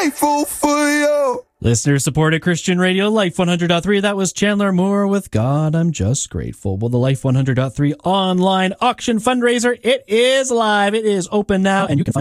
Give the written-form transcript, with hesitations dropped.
Grateful for you. Listener-supported Christian Radio, Life 100.3. That was Chandler Moore with God, I'm Just Grateful. Well, the Life 100.3 online auction fundraiser, it is live. It is open now, and you can find